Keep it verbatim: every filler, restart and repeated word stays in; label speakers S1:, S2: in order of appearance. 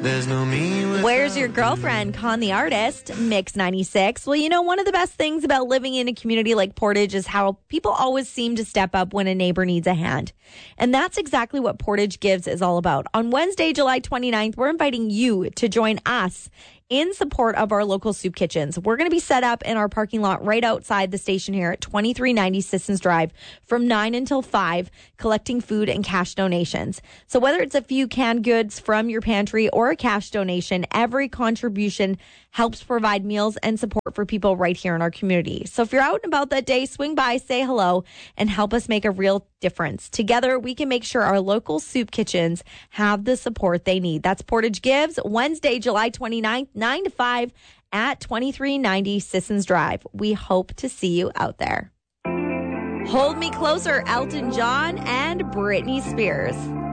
S1: There's no me without
S2: Where's Your Girlfriend? Con the Artist, Mix ninety-six. Well, you know, one of the best things about living in a community like Portage is how people always seem to step up when a neighbor needs a hand. And that's exactly what Portage Gives is all about. On Wednesday, July twenty-ninth, we're inviting you to join us in support of our local soup kitchens. We're going to be set up in our parking lot right outside the station here at twenty-three ninety Sissons Drive from nine until five, collecting food and cash donations. So whether it's a few canned goods from your pantry or a cash donation, every contribution helps provide meals and support for people right here in our community. So if you're out and about that day, swing by, say hello, and help us make a real difference. Together, we can make sure our local soup kitchens have the support they need. That's Portage Gives, Wednesday, July twenty-ninth, nine to five at twenty-three ninety Sissons Drive. We hope to see you out there. Hold Me Closer, Elton John and Britney Spears.